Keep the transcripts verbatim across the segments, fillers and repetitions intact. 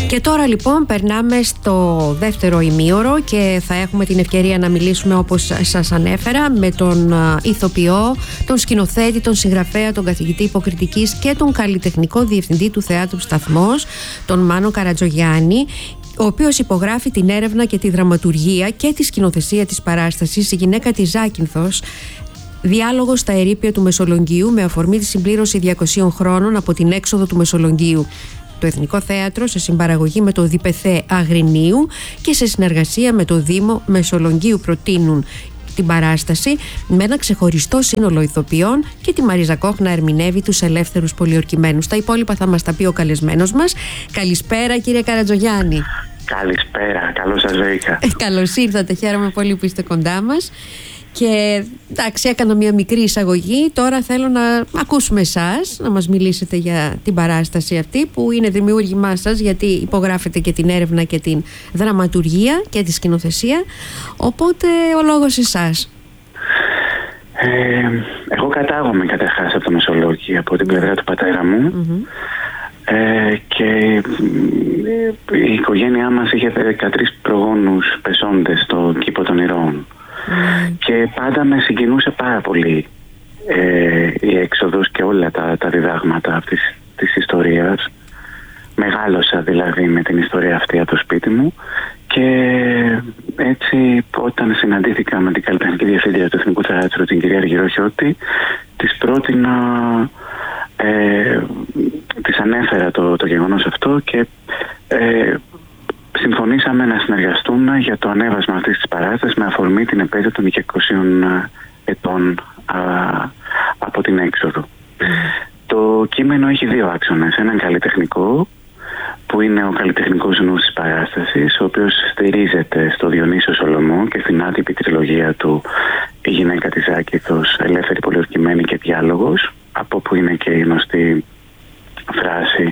Και τώρα λοιπόν περνάμε στο δεύτερο ημίωρο και θα έχουμε την ευκαιρία να μιλήσουμε, όπως σας ανέφερα, με τον ηθοποιό, τον σκηνοθέτη, τον συγγραφέα, τον καθηγητή υποκριτικής και τον καλλιτεχνικό διευθυντή του Θεάτρου Σταθμός, τον Μάνο Καρατζογιάννη, ο οποίος υπογράφει την έρευνα και τη δραματουργία και τη σκηνοθεσία της παράστασης «Η γυναίκα της Ζάκυνθος», διάλογος στα ερείπια του Μεσολογγίου, με αφορμή τη συμπλήρωση διακοσίων χρόνων από την έξοδο του Μεσολογγίου. Το Εθνικό Θέατρο, σε συμπαραγωγή με το ΔΙΠΕΘΕ Αγρινίου και σε συνεργασία με το Δήμο Μεσολογγίου, προτείνουν την παράσταση με ένα ξεχωριστό σύνολο ηθοποιών και τη Μαρίζα Κόχ να ερμηνεύει τους ελεύθερους πολιορκημένους. Τα υπόλοιπα θα μας τα πει ο καλεσμένος μας. Καλησπέρα, κύριε Καρατζογιάννη. Καλησπέρα, καλώς σας βρήκα. Ε, καλώς ήρθατε, χαίρομαι πολύ που είστε κοντά μας. Και εντάξει, έκανα μια μικρή εισαγωγή. Τώρα θέλω να ακούσουμε εσάς, να μας μιλήσετε για την παράσταση αυτή, που είναι δημιούργημά σας, γιατί υπογράφετε και την έρευνα και την δραματουργία και τη σκηνοθεσία. Οπότε ο λόγος εσάς. Ε, εγώ κατάγομαι καταρχάς από το Μεσολόγγι, από την πλευρά του πατέρα μου. Mm-hmm. Ε, και η οικογένειά μας είχε δεκατρείς προγόνους πεσόντες στο κήπο των Ηρώων. Mm. Και πάντα με συγκινούσε πάρα πολύ ε, η έξοδος και όλα τα, τα διδάγματα αυτής της ιστορίας. Μεγάλωσα δηλαδή με την ιστορία αυτή από το σπίτι μου, και έτσι όταν συναντήθηκα με την καλλιτεχνική διευθύντρια του Εθνικού Θεάτρου, την κυρία Αργυροχιώτη, της πρότεινα, ε, της ανέφερα το, το γεγονός αυτό και ε, συμφωνήσαμε να συνεργαστούμε για το ανέβασμα αυτής της παράστασης με αφορμή την επέτειο των διακοσίων ετών α, από την έξοδο. Mm. Το κείμενο έχει δύο άξονες. Έναν καλλιτεχνικό, που είναι ο καλλιτεχνικός νους της παράστασης, ο οποίος στηρίζεται στο Διονύσιο Σολομό και στην άτυπη τριλογία του «Η γυναίκα της Ζάκυνθος, ελεύθερη πολιορκημένη και διάλογος», από που είναι και η γνωστή φράση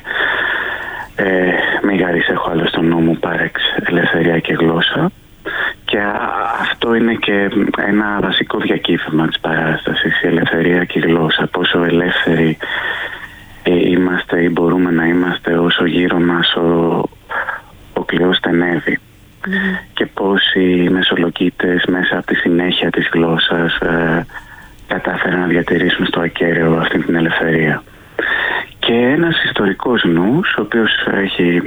Ε, «Μη γαρείς έχω άλλο στο νου μου, πάρεξ ελευθερία και γλώσσα». Και α, αυτό είναι και ένα βασικό διακύβευμα της παράστασης, η ελευθερία και η γλώσσα. Πόσο ελεύθεροι ε, είμαστε ή μπορούμε να είμαστε όσο γύρω μας ο, ο κλειός στενεύει. Mm. Και πώς οι Μεσολογγίτες μέσα από τη συνέχεια της γλώσσας ε, κατάφεραν να διατηρήσουν στο ακέραιο αυτή την ελευθερία. Και ένας ιστορικός νους, ο οποίος έχει,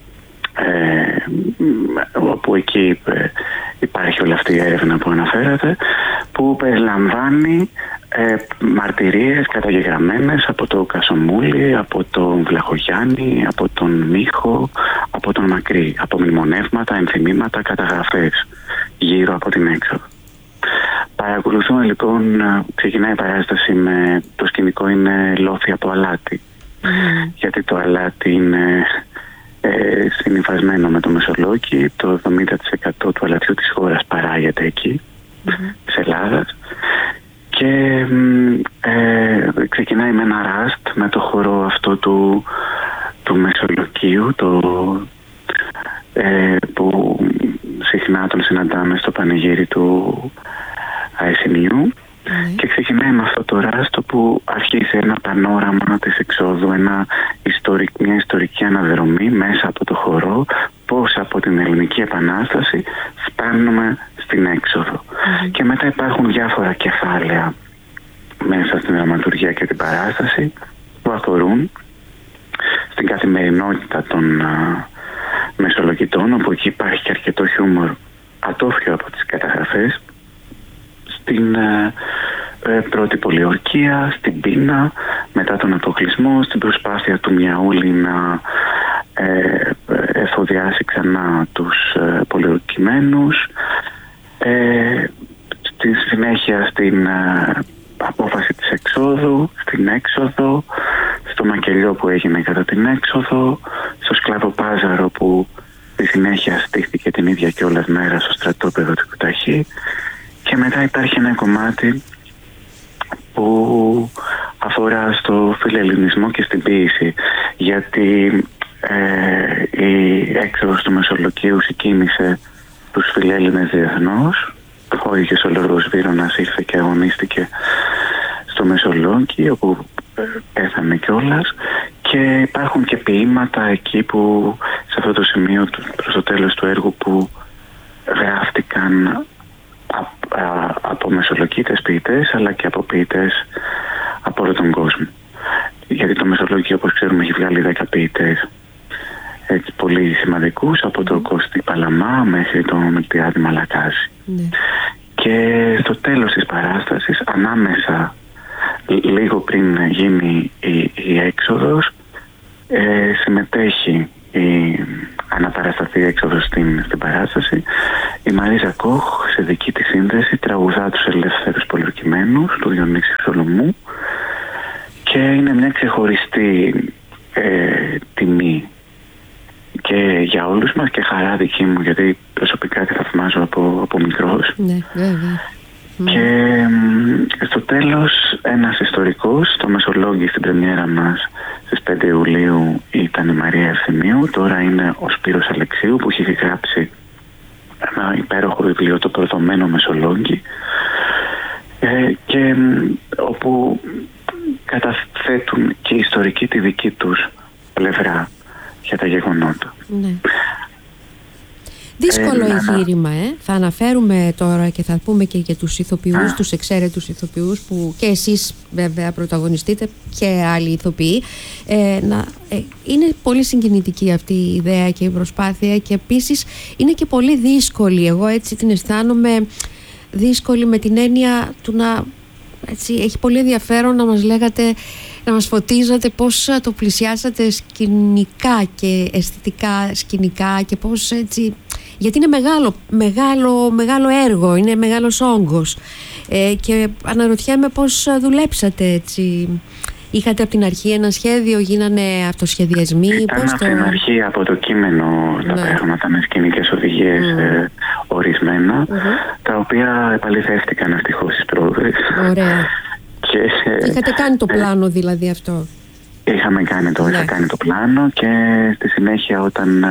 ε, όπου εκεί ε, υπάρχει όλη αυτή η έρευνα που αναφέρατε, που περιλαμβάνει ε, μαρτυρίες καταγεγραμμένες από το Κασομούλη, από τον Βλαχογιάννη, από τον Μίχο, από τον Μακρύ, από μνημονεύματα, ενθυμήματα, καταγραφές γύρω από την έξοδο. Παρακολουθούμε λοιπόν, ξεκινάει η παράσταση με το σκηνικό είναι λόφι από αλάτι. Mm. Γιατί το αλάτι είναι ε, συνυφασμένο με το Μεσολόγγι. Το εβδομήντα τοις εκατό του αλατιού της χώρας παράγεται εκεί, mm. της Ελλάδας. Και ε, ξεκινάει με ένα ράστ, με το χορό αυτό του, του Μεσολογγίου, το, ε, που συχνά τον συναντάμε στο πανηγύρι του Αεσινιού. Mm. Και ξεκινάει με αυτό το ράστο που αρχίζει ένα πανόραμα της εξόδου, ένα ιστορικ, μια ιστορική αναδρομή μέσα από το χορό, πώς από την Ελληνική Επανάσταση φτάνουμε στην έξοδο. Mm. Και μετά υπάρχουν διάφορα κεφάλαια μέσα στην δραματουργία και την παράσταση που αφορούν στην καθημερινότητα των α, Μεσολογγιτών, όπου εκεί υπάρχει και αρκετό χιούμορ ατόφιο από τις καταγραφές, στην ε, ε, πρώτη πολιορκία, στην πείνα, μετά τον αποκλεισμό, στην προσπάθεια του Μιαούλη να ε, εφοδιάσει ξανά τους ε, πολιορκημένους, ε, στη συνέχεια στην ε, απόφαση της εξόδου, στην έξοδο, στο μακελιό που έγινε κατά την έξοδο, στο σκλαβοπάζαρο που στη συνέχεια στήθηκε την ίδια κιόλας μέρα στο στρατόπεδο του Κουταχή. Και μετά υπάρχει ένα κομμάτι που αφορά στο φιλελληνισμό και στην ποίηση, γιατί ε, η έξοδος του Μεσολογγίου συγκίνησε τους φιλέλληνες διεθνώς. Ο ίδιος ο Λόργος Βύρωνας ήρθε και αγωνίστηκε στο Μεσολόγγι, όπου πέθανε κιόλας, και υπάρχουν και ποίηματα εκεί που σε αυτό το σημείο προς το τέλος του έργου που γράφτηκαν α, α, από μεσολογγίτες ποιητές αλλά και από ποιητές από όλο τον κόσμο. Γιατί το Μεσολόγιο, όπως ξέρουμε, έχει βγάλει δέκα ποιητές έτσι, πολύ σημαντικούς, από τον Κώστη Παλαμά μέχρι τον Μιλτιάδη Μαλακάση. Mm. Και στο τέλος της παράστασης, ανάμεσα λίγο πριν γίνει η, η έξοδος, ε, συμμετέχει η αναπαρασταθή έξοδος στην, στην παράσταση η Μαρίζα Κοχ σε δική της σύνδεση, τραγουδά τους ελεύθερους πολιορκημένους του Διονύση Σολομού, και είναι μια ξεχωριστή ε, τιμή και για όλους μας και χαρά δική μου, γιατί προσωπικά τη θαυμάζω από, από μικρός. Ναι, βέβαια. Και mm. στο τέλος ένας ιστορικός, το Μεσολόγγι στην πρεμιέρα μας στις πέντε Ιουλίου ήταν η Μαρία Ευθυμίου, τώρα είναι ο Σπύρος Αλεξίου που έχει γράψει ένα υπέροχο βιβλίο, το Προδομένο Μεσολόγγι, ε, και όπου καταθέτουν και οι ιστορικοί τη δική τους πλευρά για τα γεγονότα. Ναι. Δύσκολο ε, εγχείρημα, ε. Θα αναφέρουμε τώρα και θα πούμε και για τους ηθοποιούς, α. τους εξαίρετους ηθοποιούς που και εσείς βέβαια πρωταγωνιστείτε και άλλοι ηθοποιοί. Ε, να, ε, είναι πολύ συγκινητική αυτή η ιδέα και η προσπάθεια, και επίσης είναι και πολύ δύσκολη. Εγώ έτσι την αισθάνομαι δύσκολη με την έννοια του να... Έτσι, έχει πολύ ενδιαφέρον να μας λέγατε, να μας φωτίζατε πώς το πλησιάσατε σκηνικά και αισθητικά σκηνικά, και πώς έτσι, γιατί είναι μεγάλο, μεγάλο, μεγάλο έργο, είναι μεγάλος όγκος, ε, και αναρωτιέμαι πώς δουλέψατε έτσι. Είχατε από την αρχή ένα σχέδιο, γίνανε αυτοσχεδιασμοί? Ήταν πώς από το... την αρχή, από το κείμενο, τα ναι. πράγματα με σκηνικές οδηγίες mm. ε, ορισμένα, mm-hmm. τα οποία επαληθεύτηκαν ευτυχώς στις πρόοδες. Ωραία. Και, ε, Είχατε κάνει το πλάνο δηλαδή αυτό? Είχαμε κάνει το, ναι. είχα κάνει το πλάνο, και στη συνέχεια όταν...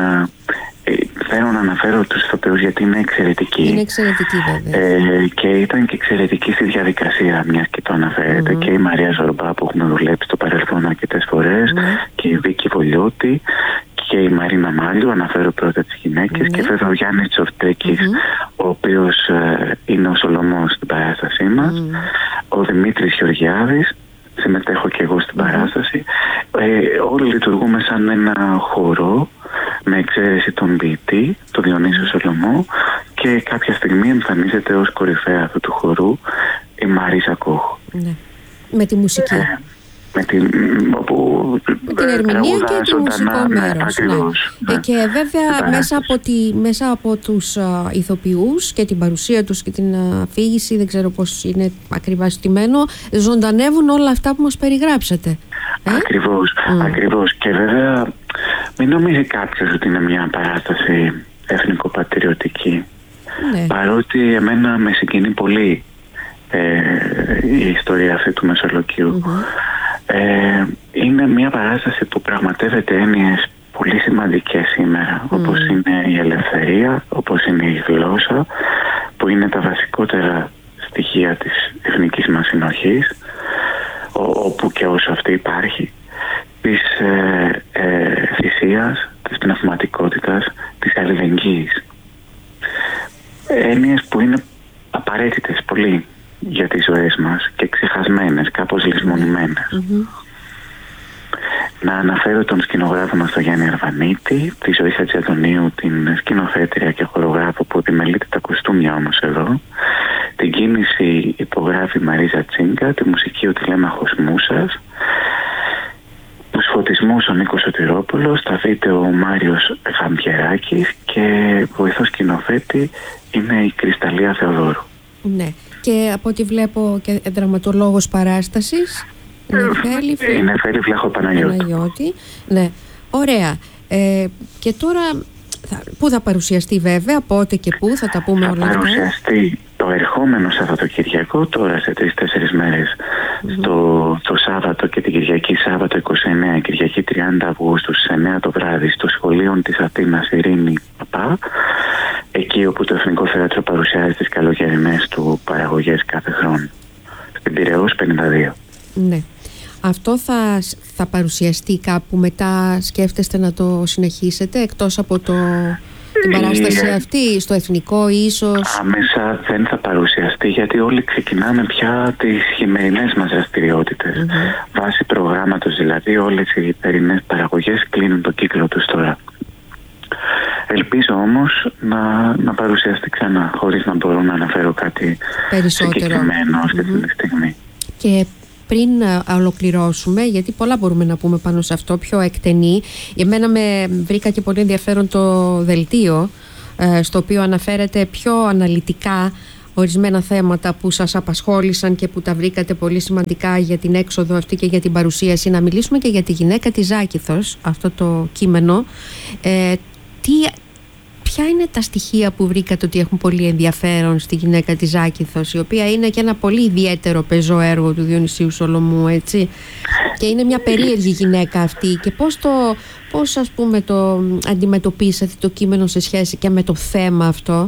Ε, θέλω να αναφέρω τους ηθοποιούς γιατί είναι εξαιρετικοί. Είναι εξαιρετικοί βέβαια. Ε, και ήταν και εξαιρετική στη διαδικασία, μιας και το αναφέρεται. Mm-hmm. Και η Μαρία Ζορμπά που έχουμε δουλέψει στο παρελθόν αρκετές φορές, mm-hmm. και η Βίκη Βολιώτη και η Μαρίνα Μάλιου, αναφέρω πρώτα τις γυναίκες, mm-hmm. και βέβαια ο Γιάννης Τσορτέκης, mm-hmm. ο οποίος ε, είναι ο Σολομός στην παράστασή μας, mm-hmm. ο Δημήτρης Γεωργιάδης, συμμετέχω και εγώ στην mm-hmm. παράσταση. Ε, όλοι λειτουργούμε σαν ένα χορό, με εξαίρεση τον ποιητή, τον Διονύσιο Σολομό, και κάποια στιγμή εμφανίζεται ως κορυφαία αυτού του χορού η Μαρίζα Κοχ. Ναι. Με τη μουσική. Ε, με, την, όπου, με την ερμηνεία και το μουσικό μέρος. Ναι. Ναι. Και βέβαια μέσα από, τη, μέσα από τους α, ηθοποιούς και την παρουσία τους και την αφήγηση, δεν ξέρω πώς είναι ακριβώς στημένο, ζωντανεύουν όλα αυτά που μας περιγράψατε. Ε? Ακριβώς, mm. ακριβώς. Και βέβαια μην νομίζει κάποιος ότι είναι μια παράσταση εθνικοπατριωτική. Ναι. Παρότι εμένα με συγκινεί πολύ ε, η ιστορία αυτή του Μεσολογγίου. Mm-hmm. Ε, είναι μια παράσταση που πραγματεύεται έννοιες πολύ σημαντικές σήμερα, mm. όπως είναι η ελευθερία, όπως είναι η γλώσσα, που είναι τα βασικότερα στοιχεία της εθνικής μας συνοχής, όπου και όσο αυτή υπάρχει, της ε, ε, θυσίας, της πνευματικότητας, της αλληλεγγύης. Έννοιες που είναι απαραίτητες πολύ για τις ζωές μας και ξεχασμένες, κάπως λησμονημένες. Mm-hmm. Να αναφέρω τον σκηνογράφο μας τον Γιάννη Αρβανίτη, τη Ζωή Χατζηαντονίου, την σκηνοθέτρια και χορογράφο που επιμελείται τα κοστούμια όμως εδώ. Την κίνηση υπογράφει η Μαρίζα Τσίγκα, τη μουσική ο Τηλέμαχος Μούσας, τους φωτισμούς ο Νίκος Σωτηρόπουλος, τα βίντεο ο Μάριος Γαμπιεράκης, και βοηθός σκηνοθέτη είναι η Κρυσταλλία Θεοδόρου. Ναι, και από ό,τι βλέπω και δραματολόγος παράστασης η Νεφέλη Βλάχο Παναγιώτη. Παναγιώτη. Ναι, ωραία. Ε, και τώρα θα, πού θα παρουσιαστεί βέβαια, πότε και πού θα τα πούμε θα όλα αυτά? Θα παρουσιαστεί το ερχόμενο Σαββατοκυριακό, τώρα σε τρεις-τέσσερις μέρες, mm-hmm. στο, το Σάββατο και την Κυριακή, Σάββατο είκοσι εννέα, Κυριακή τριάντα Αυγούστου στις εννέα το βράδυ, στο Σχολείο της Αθήνας Ειρήνη Παπά, εκεί όπου το Εθνικό Θέατρο παρουσιάζει τις καλοκαιρινές του παραγωγές κάθε χρόνο, στην Πειραιώς πενήντα δύο. Ναι. Αυτό θα, θα παρουσιαστεί κάπου μετά, σκέφτεστε να το συνεχίσετε εκτός από το, την παράσταση αυτή, στο Εθνικό ίσως? Άμεσα δεν θα παρουσιαστεί, γιατί όλοι ξεκινάμε πια τις χειμερινές μας δραστηριότητες. Mm-hmm. Βάσει προγράμματος δηλαδή, όλες οι θερινές παραγωγές κλείνουν το κύκλο τους τώρα. Ελπίζω όμως να, να παρουσιαστεί ξανά, χωρίς να μπορώ να αναφέρω κάτι περισσότερο συγκεκριμένο αυτή mm-hmm. τη στιγμή. Και πριν ολοκληρώσουμε, γιατί πολλά μπορούμε να πούμε πάνω σε αυτό, πιο εκτενή, για μένα με βρήκα και πολύ ενδιαφέρον το δελτίο, στο οποίο αναφέρεται πιο αναλυτικά ορισμένα θέματα που σας απασχόλησαν και που τα βρήκατε πολύ σημαντικά για την έξοδο αυτή και για την παρουσίαση. Να μιλήσουμε και για τη γυναίκα της Ζάκηθος, αυτό το κείμενο. Ε, τι, ποια είναι τα στοιχεία που βρήκατε ότι έχουν πολύ ενδιαφέρον στη γυναίκα της Ζάκηθος, η οποία είναι και ένα πολύ ιδιαίτερο πεζό έργο του Διονυσίου Σολομού, έτσι, και είναι μια περίεργη γυναίκα αυτή, και πώς το, πώς ας πούμε το αντιμετωπίσατε το κείμενο σε σχέση και με το θέμα αυτό?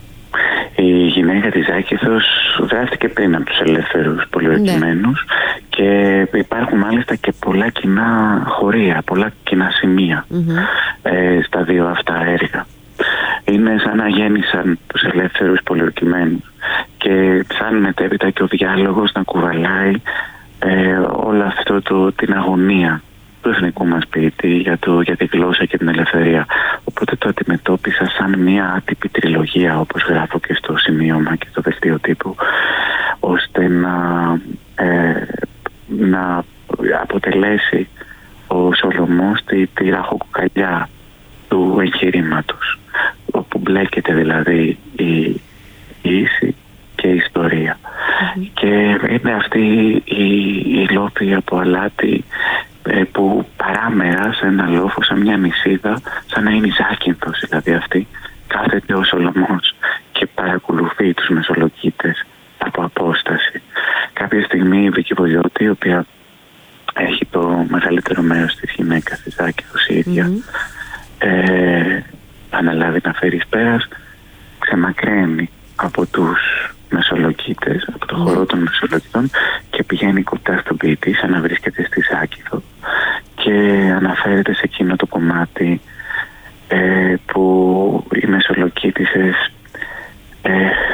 Η γυναίκα της Ζάκηθος γράφτηκε πριν από τους ελεύθερους πολιορκημένους, ναι. Και υπάρχουν μάλιστα και πολλά κοινά χωρία, πολλά κοινά σημεία mm-hmm. ε, στα δύο αυτά έργα. Είναι σαν να γέννησαν τους ελεύθερους πολιορκημένους και σαν μετέπειτα και ο διάλογος να κουβαλάει ε, όλο αυτό το, την αγωνία του εθνικού μας ποιητή για, το, για τη γλώσσα και την ελευθερία. Οπότε το αντιμετώπισα σαν μια άτυπη τριλογία, όπως γράφω και στο σημείωμα και στο δελτίο τύπου, ώστε να, ε, να αποτελέσει ο Σολομός τη, τη ραχοκοκαλιά του εγχειρήματος, όπου μπλέκεται δηλαδή η, η ίση και η ιστορία. Mm-hmm. Και είναι αυτή η, η λόφη από αλάτι ε, που παράμερα σε ένα λόφο, σαν μια νησίδα, σαν να είναι η Ζάκυνθος δηλαδή αυτή, κάθεται ο Σολομός και παρακολουθεί τους μεσολογγίτες από απόσταση. Κάποια στιγμή η Βίκη Βολιώτη, η οποία έχει το μεγαλύτερο μέρος της γυναίκας της Ζάκυνθος η ίδια, mm-hmm. ε, αναλάβει να φέρει εις πέρας, ξεμακραίνει από τους μεσολογγίτες, από το χώρο των μεσολογγιτών, και πηγαίνει κοντά στον ποιητή σαν να βρίσκεται στη Ζάκηθο, και αναφέρεται σε εκείνο το κομμάτι ε, που οι μεσολογγίτισσες ε,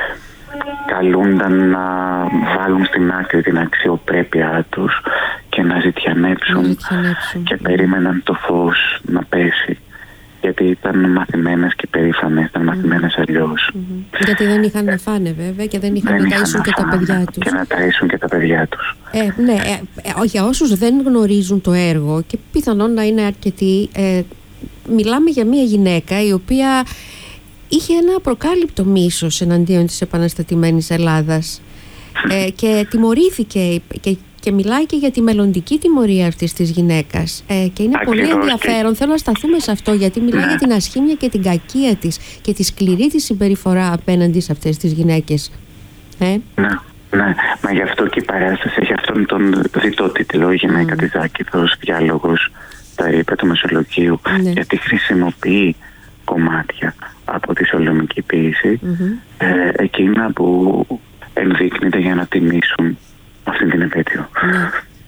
καλούνταν να βάλουν στην άκρη την αξιοπρέπειά τους και να ζητιανέψουν, ζητιανέψουν. Και περίμεναν το φως να πέσει, γιατί ήταν μαθημένες και περήφανες, ήταν μαθημένες αλλιώς. Mm-hmm. Γιατί δεν είχαν να φάνε βέβαια και δεν είχαν δεν να ταΐσουν και τα παιδιά τους. Και να ταΐσουν και τα παιδιά τους. Ε, ναι, ε, ε, για όσους δεν γνωρίζουν το έργο, και πιθανόν να είναι αρκετοί, ε, μιλάμε για μια γυναίκα η οποία είχε ένα απροκάλυπτο μίσος εναντίον της επαναστατημένης Ελλάδας ε, και τιμωρήθηκε και Και μιλάει και για τη μελλοντική τιμωρία αυτής της γυναίκας. Ε, και είναι Ακριβώς πολύ ενδιαφέρον. Και... Θέλω να σταθούμε σε αυτό, γιατί μιλάει ναι. για την ασχήμια και την κακία της και τη σκληρή της συμπεριφορά απέναντι σε αυτές τις γυναίκες. Ε? Ναι, ναι. Μα γι' αυτό και η παράσταση έχει αυτόν τον διτό τίτλο, η γυναίκα mm. της Ζάκηθος, διάλογος, τα είπε του Μεσολογγίου, ναι. γιατί χρησιμοποιεί κομμάτια από τη σολομική ποίηση, mm-hmm. ε, εκείνα που ενδείκνυται για να τιμήσουν αυτή την επέτειο. Ναι.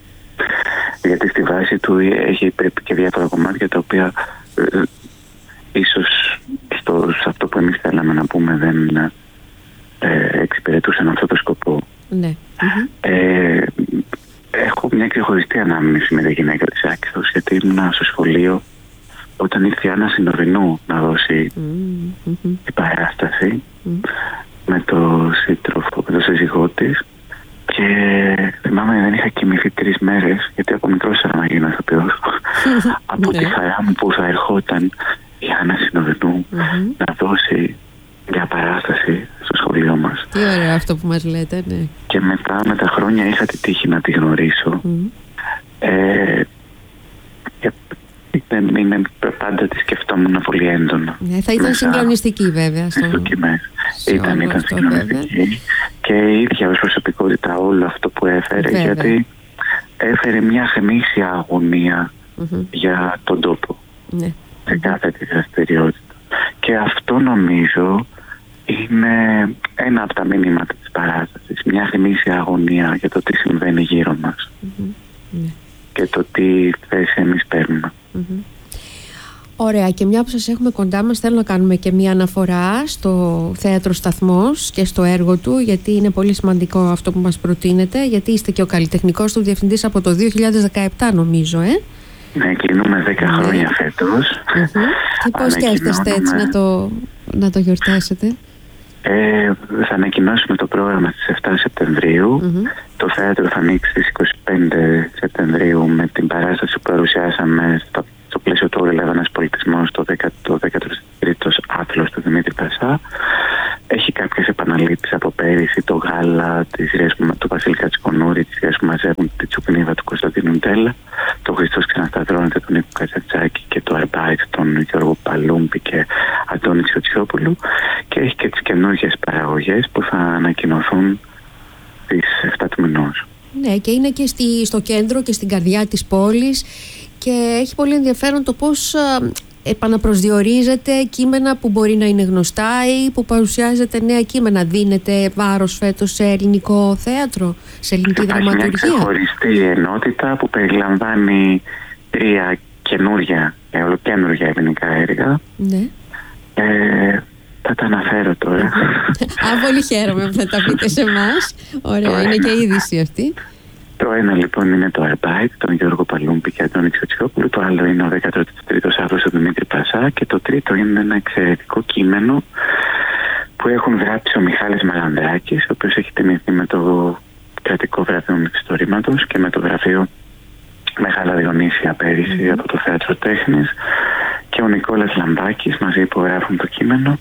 Γιατί στη βάση του έχει και διάφορα κομμάτια τα οποία ε, ίσως στο, σε αυτό που εμείς θέλαμε να πούμε δεν ε, εξυπηρετούσαν αυτό το σκοπό. Ναι. Ε, έχω μια ξεχωριστή ανάμνηση με τη γυναίκα της Ζάκηθος, γιατί ήμουν στο σχολείο όταν ήρθε η Άννα Συνοδεινού να δώσει mm-hmm. την παράσταση mm-hmm. με το σύντροφο, με το σύζυγό της. Και θυμάμαι δεν είχα κοιμηθεί τρεις μέρες, γιατί από μικρός ήθελα να γίνω ηθοποιός. Από τη χαρά μου που θα ερχόταν η Άννα Συνοδεινού mm-hmm. να δώσει μια παράσταση στο σχολείο μας. Τι ωραίο αυτό που μας λέτε, ναι. Και μετά με τα χρόνια είχα τη τύχη να τη γνωρίσω. Mm-hmm. Ε, και είναι, είναι, πάντα τη σκεφτόμουν πολύ έντονα. Ναι, θα ήταν συγκλονιστική βέβαια. Στο... Ήταν, ήταν συγκλονιστική. Και η ίδια ως προσωπικότητα όλο αυτό που έφερε, βέβαια. Γιατί έφερε μια γνήσια αγωνία mm-hmm. για τον τόπο, ναι. σε κάθε τη δραστηριότητα. Και αυτό νομίζω είναι ένα από τα μηνύματα της παράστασης, μια γνήσια αγωνία για το τι συμβαίνει γύρω μας. Mm-hmm. Ναι. και το τι θέση εμείς παίρνουμε. Mm-hmm. Ωραία, και μια που σας έχουμε κοντά μας, θέλω να κάνουμε και μια αναφορά στο Θέατρο Σταθμός και στο έργο του, γιατί είναι πολύ σημαντικό αυτό που μας προτείνετε, γιατί είστε και ο καλλιτεχνικός του διευθυντής από το δύο χιλιάδες δεκαεπτά νομίζω, ε? Ναι, κλείνουμε δέκα ναι. χρόνια φέτος. Mm-hmm. Και πώς σκέφτεστε έτσι να το, να το γιορτάσετε? Ε, θα ανακοινώσουμε το πρόγραμμα στις εφτά Σεπτεμβρίου. Mm-hmm. Το θέατρο θα ανοίξει στις είκοσι πέντε Σεπτεμβρίου με την παράσταση που παρουσιάσαμε στο, στο πλαίσιο του Όρη Λέβανας Πολιτισμός, το δέκατο τρίτο άθλος του Δημήτρη Πασά. Έχει κάποιες επαναλήψεις από πέρυσι, το γάλα της Ρίας, του Βασίλη Κατσικονούρη, της Ρίας που μαζεύουν τη Τσουπνίβα του Κωνσταντίνου Ντέλλα, το Χριστός ξανασταυρώνεται του Νίκου Κατσατσάκη και το Αρμπάιτ των Γιώργου Παλούμπη και Αντώνη Τσιωτσιόπουλου, και έχει και τις καινούργιες παραγωγές που θα ανακοινωθούν στις εφτά του μηνός. Ναι, και είναι και στη, στο κέντρο και στην καρδιά της πόλης, και έχει πολύ ενδιαφέρον το πώς επαναπροσδιορίζετε κείμενα που μπορεί να είναι γνωστά ή που παρουσιάζετε νέα κείμενα. Δίνετε βάρος φέτος σε ελληνικό θέατρο, σε ελληνική δραματουργία? Υπάρχει μια ξεχωριστή ενότητα που περιλαμβάνει τρία καινούργια, ολοκαινούργια ελληνικά έργα. Ναι. Ε, θα τα αναφέρω τώρα. Α, πολύ χαίρομαι που θα τα πείτε σε εμάς. Ωραία, είναι και η είδηση αυτή. Το ένα λοιπόν είναι το Αρμπάιτ, τον Γιώργο Παλούμπη και Αντώνη Τσιωτσιόπουλου. Το άλλο είναι ο δέκατο τρίτος άθλος του Δημήτρη Πασά. Και το τρίτο είναι ένα εξαιρετικό κείμενο που έχουν γράψει ο Μιχάλης Μαλανδράκης, ο οποίος έχει τιμηθεί με το κρατικό βραβείο Μυθιστορήματος και με το βραβείο Μεγάλα Διονύσια πέρυσι από το Θέατρο Τέχνης, και ο Νικόλας Λαμπάκης μαζί υπογράφουν το κείμενο,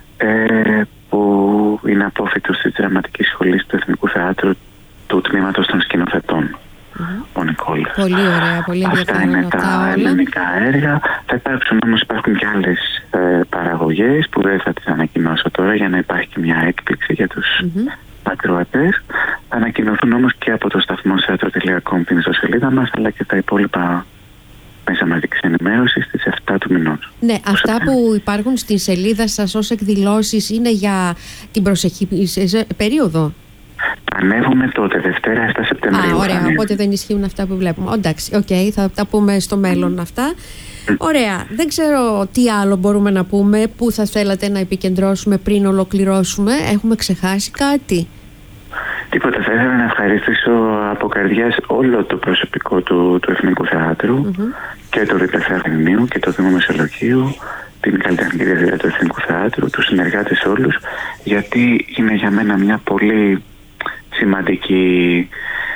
ε, που είναι απόφοιτος της Δραματικής Σχολής του Εθνικού Θεάτρου του Τμήματος των Σκηνοθετών. Mm-hmm. Ο Νικόλας. Πολύ ωραία, πολύ ενδιαφέρον. Αυτά είναι τα ελληνικά έργα. Θα υπάρξουν όμως, υπάρχουν και άλλες ε, παραγωγές που δεν θα τις ανακοινώσω τώρα για να υπάρχει και μια έκπληξη για τους mm-hmm. ακροατές. Θα ανακοινωθούν όμως και από το σταθμό θέατρο τελεία κομ, την ιστοσελίδα μας, αλλά και τα υπόλοιπα μέσα μαζικής ενημέρωσης στις εφτά του μηνός. Ναι, αυτά που υπάρχουν στη σελίδα σας ως εκδηλώσεις είναι για την προσεχή περίοδο? Ανέβουμε τότε Δευτέρα εφτά Σεπτεμβρίου. Α, ωραία, οπότε δεν ισχύουν αυτά που βλέπουμε. Εντάξει, οκ, okay, θα τα πούμε στο μέλλον αυτά. Mm. Ωραία, δεν ξέρω τι άλλο μπορούμε να πούμε, πού θα θέλατε να επικεντρώσουμε πριν ολοκληρώσουμε. Έχουμε ξεχάσει κάτι? Τίποτα, θα ήθελα να ευχαριστήσω από καρδιάς όλο το προσωπικό του, του Εθνικού Θεάτρου, mm-hmm. και το Δίπλα Αγρινίου και το Δήμο Μεσολογγίου, την καλλιτεχνική διευθύντρια του Εθνικού Θεάτρου, τους συνεργάτες όλους, γιατί είναι για μένα μια πολύ σημαντική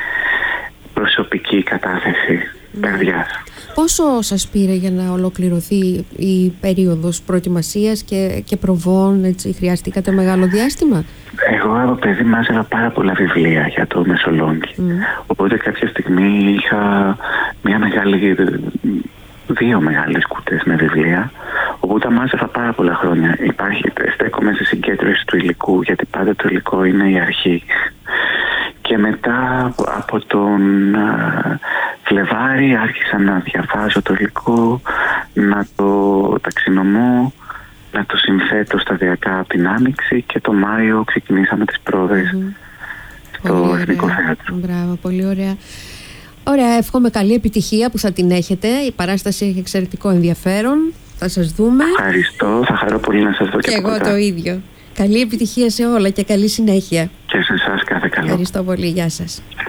προσωπική κατάθεση mm. καρδιάς. Πόσο σας πήρε για να ολοκληρωθεί η περίοδος προετοιμασίας και, και προβών, έτσι, χρειαστήκατε μεγάλο διάστημα? Εγώ από παιδί μάζευα πάρα πολλά βιβλία για το Μεσολόγγι. Mm. Οπότε κάποια στιγμή είχα μια μεγάλη, δύο μεγάλες κούτες με βιβλία. Οπότε μάζευα πάρα πολλά χρόνια. Υπάρχει, στέκομαι στη συγκέντρωση του υλικού, γιατί πάντα το υλικό είναι η αρχή. Και μετά από τον α, Φλεβάρι άρχισα να διαβάζω το υλικό, να το ταξινομώ, να το συνθέτω σταδιακά από την Άνοιξη, και το Μάιο ξεκινήσαμε τις πρόβες mm-hmm. στο Εθνικό Θέατρο. Μπράβο, πολύ ωραία. Ωραία, εύχομαι καλή επιτυχία που θα την έχετε. Η παράσταση έχει εξαιρετικό ενδιαφέρον. Θα σας δούμε. Ευχαριστώ, θα χαρώ πολύ να σας δω και, και εγώ κοντά. Το ίδιο. Καλή επιτυχία σε όλα και καλή συνέχεια. Και σε εσάς κάθε καλό. Ευχαριστώ πολύ, γεια σας.